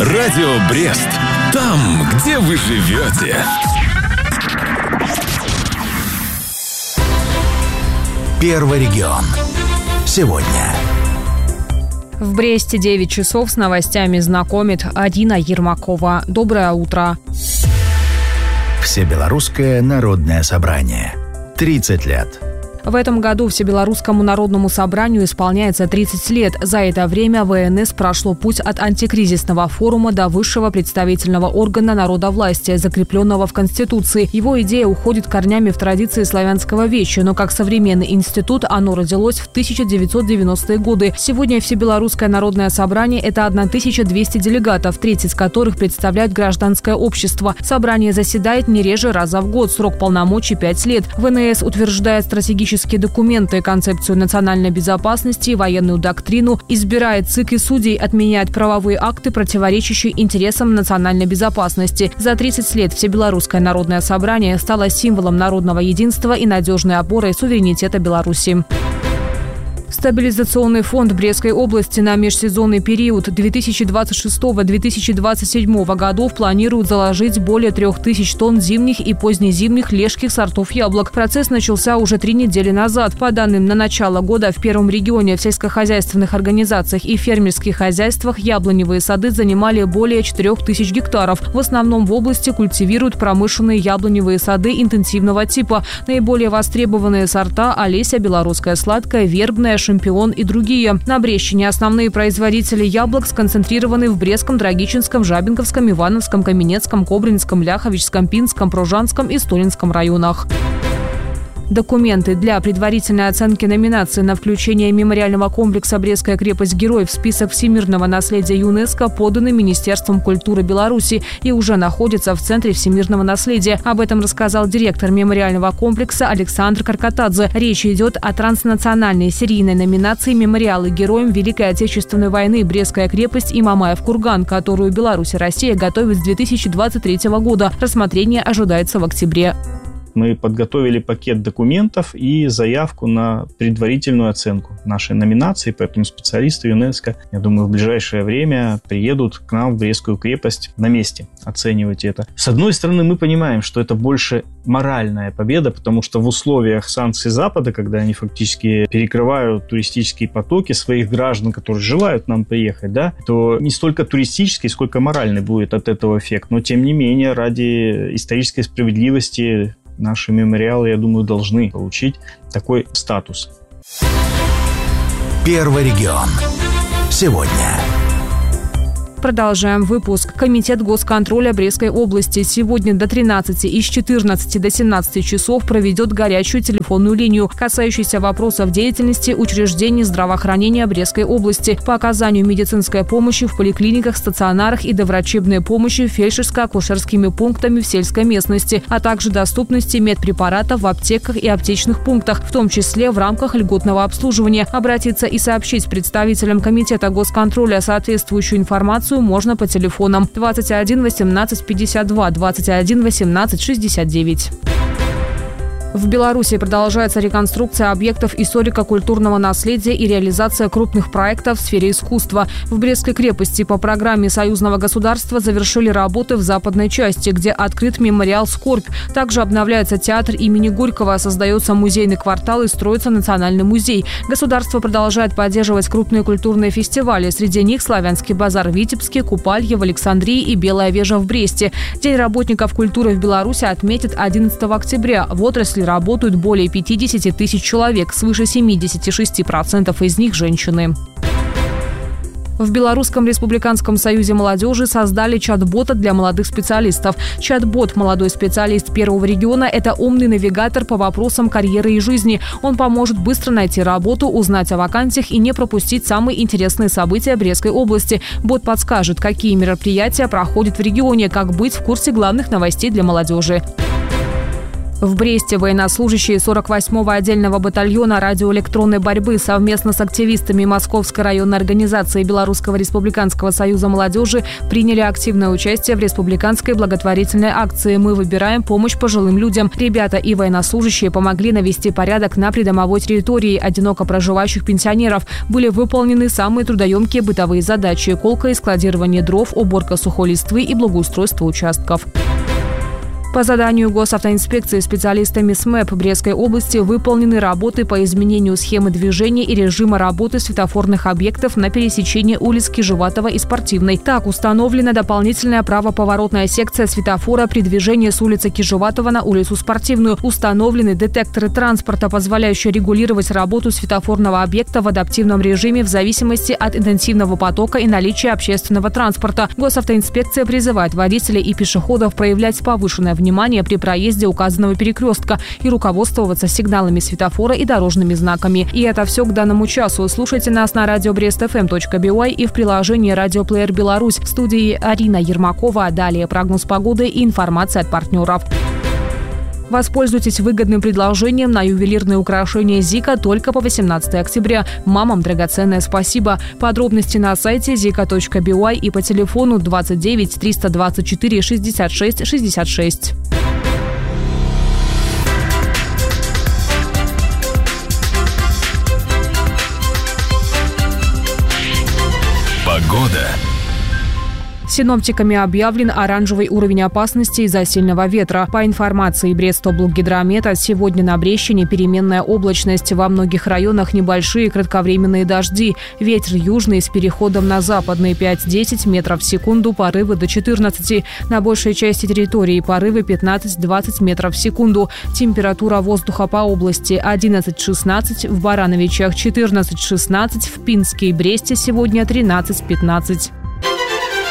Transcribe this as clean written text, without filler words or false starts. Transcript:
Радио Брест. Там, где вы живете. Первый регион. Сегодня. В Бресте 9 часов с новостями знакомит Адина Ермакова. Доброе утро. Всебелорусское народное собрание. 30 лет. В этом году Всебелорусскому народному собранию исполняется 30 лет. За это время ВНС прошло путь от антикризисного форума до высшего представительного органа народовластия, закрепленного в Конституции. Его идея уходит корнями в традиции славянского веча, но как современный институт оно родилось в 1990-е годы. Сегодня Всебелорусское народное собрание – это 1200 делегатов, треть из которых представляют гражданское общество. Собрание заседает не реже раза в год, срок полномочий 5 лет. ВНС утверждает стратегические документы, концепцию национальной безопасности и военную доктрину, избирает ЦИК и судей, отменяет правовые акты, противоречащие интересам национальной безопасности. За 30 лет Всебелорусское народное собрание стало символом народного единства и надежной опорой суверенитета Беларуси. Стабилизационный фонд Брестской области на межсезонный период 2026-2027 годов планирует заложить более 3000 тонн зимних и позднезимних лежских сортов яблок. Процесс начался уже 3 недели назад. По данным на начало года в первом регионе в сельскохозяйственных организациях и фермерских хозяйствах яблоневые сады занимали более 4000 гектаров. В основном в области культивируют промышленные яблоневые сады интенсивного типа. Наиболее востребованные сорта – Олеся, Белорусская сладкая, Вербная, Шампион и другие. На Брестщине основные производители яблок сконцентрированы в Брестском, Драгичинском, Жабинковском, Ивановском, Каменецком, Кобринском, Ляховичском, Пинском, Пружанском и Столинском районах. Документы для предварительной оценки номинации на включение мемориального комплекса «Брестская крепость-герой» в список всемирного наследия ЮНЕСКО поданы Министерством культуры Беларуси и уже находятся в Центре всемирного наследия. Об этом рассказал директор мемориального комплекса Александр Каркатадзе. Речь идет о транснациональной серийной номинации «Мемориалы героям Великой Отечественной войны. Брестская крепость и Мамаев курган», которую Беларусь и Россия готовят с 2023 года. Рассмотрение ожидается в октябре. Мы подготовили пакет документов и заявку на предварительную оценку нашей номинации, поэтому специалисты ЮНЕСКО, я думаю, в ближайшее время приедут к нам в Брестскую крепость на месте оценивать это. С одной стороны, мы понимаем, что это больше моральная победа, потому что в условиях санкций Запада, когда они фактически перекрывают туристические потоки своих граждан, которые желают нам приехать, да, то не столько туристический, сколько моральный будет от этого эффект. Но, тем не менее, ради исторической справедливости наши мемориалы, я думаю, должны получить такой статус. Первый регион. Сегодня. Продолжаем выпуск. Комитет госконтроля Брестской области сегодня до 13 и с 14 до 17 часов проведет горячую телефонную линию, касающуюся вопросов деятельности учреждений здравоохранения Брестской области, по оказанию медицинской помощи в поликлиниках, стационарах и доврачебной помощи фельдшерско-акушерскими пунктами в сельской местности, а также доступности медпрепаратов в аптеках и аптечных пунктах, в том числе в рамках льготного обслуживания. Обратиться и сообщить представителям Комитета госконтроля соответствующую информацию можно по телефонам 21 18 52, 21 18 69. В Беларуси продолжается реконструкция объектов историко-культурного наследия и реализация крупных проектов в сфере искусства. В Брестской крепости по программе союзного государства завершили работы в западной части, где открыт мемориал «Скорбь». Также обновляется театр имени Горького, создается музейный квартал и строится национальный музей. Государство продолжает поддерживать крупные культурные фестивали. Среди них Славянский базар в Витебске, Купалье в Александрии и Белая вежа в Бресте. День работников культуры в Беларуси отметят 11 октября. В отрасли работают более 50 тысяч человек, свыше 76% из них женщины. В Белорусском республиканском союзе молодежи создали чат-бота для молодых специалистов. Чат-бот «Молодой специалист первого региона» – это умный навигатор по вопросам карьеры и жизни. Он поможет быстро найти работу, узнать о вакансиях и не пропустить самые интересные события Брестской области. Бот подскажет, какие мероприятия проходят в регионе, как быть в курсе главных новостей для молодежи. В Бресте военнослужащие 48-го отдельного батальона радиоэлектронной борьбы совместно с активистами Московской районной организации Белорусского республиканского союза молодежи приняли активное участие в республиканской благотворительной акции «Мы выбираем помощь пожилым людям». Ребята и военнослужащие помогли навести порядок на придомовой территории одиноко проживающих пенсионеров. Были выполнены самые трудоемкие бытовые задачи – колка и складирование дров, уборка сухой листвы и благоустройство участков. По заданию госавтоинспекции специалистами СМЭП Брестской области выполнены работы по изменению схемы движения и режима работы светофорных объектов на пересечении улиц Кижеватова и Спортивной. Так, установлена дополнительная правоповоротная секция светофора при движении с улицы Кижеватова на улицу Спортивную. Установлены детекторы транспорта, позволяющие регулировать работу светофорного объекта в адаптивном режиме в зависимости от интенсивного потока и наличия общественного транспорта. Госавтоинспекция призывает водителей и пешеходов проявлять повышенное внимание при проезде указанного перекрестка и руководствоваться сигналами светофора и дорожными знаками. И это все к данному часу. Слушайте нас на радио brestfm.by и в приложении «Радиоплеер Беларусь». В студии Арина Ермакова. Далее прогноз погоды и информация от партнеров. Воспользуйтесь выгодным предложением на ювелирные украшения «Зика» только по 18 октября. Мамам драгоценное спасибо. Подробности на сайте zika.by и по телефону 29 324 66 66. Погода. Синоптиками объявлен оранжевый уровень опасности из-за сильного ветра. По информации Брестоблгидромета, сегодня на Брещине переменная облачность. Во многих районах небольшие кратковременные дожди. Ветер южный с переходом на западный 5-10 метров в секунду, порывы до 14. На большей части территории порывы 15-20 метров в секунду. Температура воздуха по области 11-16, в Барановичах 14-16, в Пинске и Бресте сегодня 13-15.